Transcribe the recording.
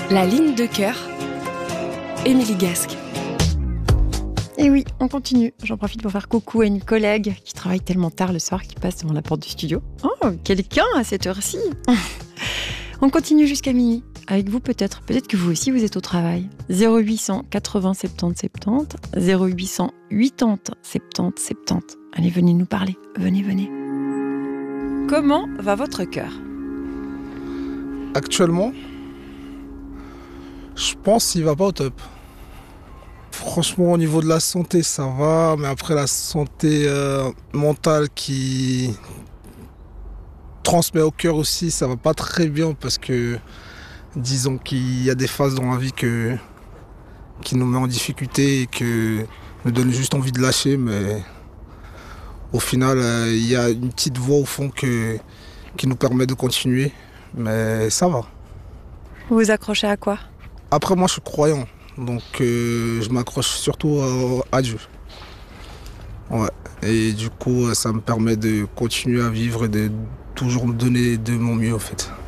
La ligne de cœur, Émilie Gasque. Et oui, on continue. J'en profite pour faire coucou à une collègue qui travaille tellement tard le soir qui passe devant la porte du studio. Oh, quelqu'un à cette heure-ci. On continue jusqu'à minuit. Avec vous peut-être. Peut-être que vous aussi vous êtes au travail. 0800 80 70 70. 0800 80 70 70. Allez, venez nous parler. Venez. Comment va votre cœur ? Actuellement, je pense qu'il va pas au top. Franchement, au niveau de la santé, ça va, mais après la santé mentale qui transmet au cœur aussi, ça va pas très bien parce que disons qu'il y a des phases dans la vie qui nous met en difficulté et qui nous donnent juste envie de lâcher, mais au final, il y a une petite voix au fond qui nous permet de continuer, mais ça va. Vous vous accrochez à quoi ? Après, moi, je suis croyant. Donc je m'accroche surtout à Dieu. Ouais. Et du coup, ça me permet de continuer à vivre et de toujours me donner de mon mieux, en fait.